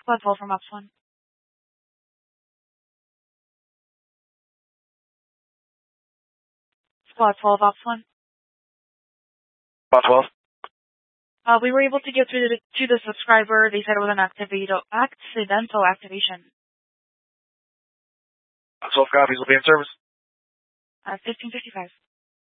Squad 12 from Ops 1. Squad 12, Ops 1. Squad 12. We were able to get through to the subscriber. They said it was an accidental activation. 12 copies will be in service. 1555.